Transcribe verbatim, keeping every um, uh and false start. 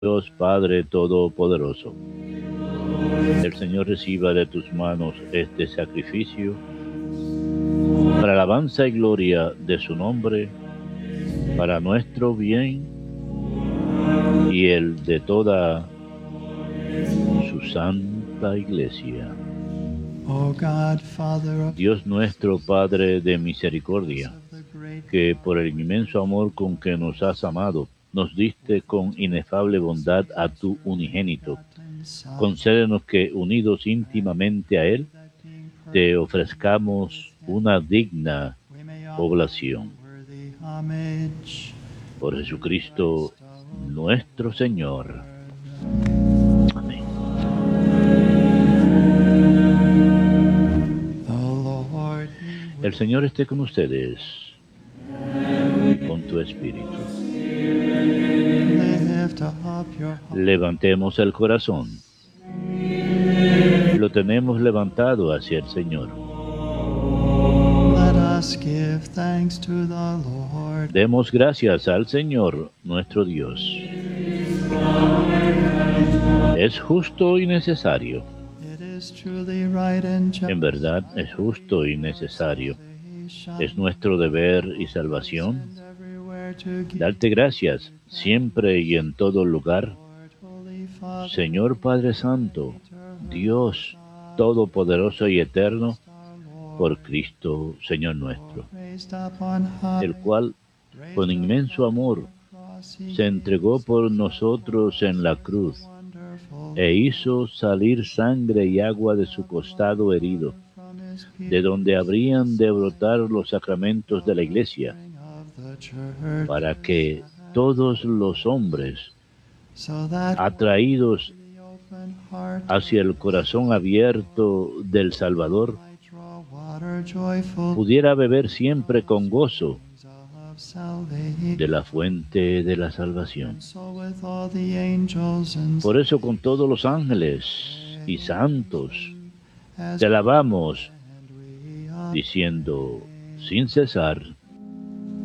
Dios Padre Todopoderoso, el Señor reciba de tus manos este sacrificio para alabanza y gloria de su nombre, para nuestro bien y el de toda su santa Iglesia. Dios nuestro Padre de misericordia, que por el inmenso amor con que nos has amado, nos diste con inefable bondad a tu unigénito. Concédenos que, unidos íntimamente a Él, te ofrezcamos una digna oblación. Por Jesucristo nuestro Señor. Amén. El Señor esté con ustedes y con tu espíritu. Levantemos el corazón. Lo tenemos levantado hacia el Señor. Demos gracias al Señor nuestro Dios. Es justo y necesario. En verdad es justo y necesario. Es nuestro deber y salvación darte gracias siempre y en todo lugar, Señor Padre Santo, Dios Todopoderoso y Eterno, por Cristo Señor nuestro, el cual con inmenso amor se entregó por nosotros en la cruz e hizo salir sangre y agua de su costado herido, de donde habrían de brotar los sacramentos de la Iglesia, para que todos los hombres, atraídos hacia el corazón abierto del Salvador, pudiera beber siempre con gozo de la fuente de la salvación. Por eso con todos los ángeles y santos te alabamos, diciendo sin cesar: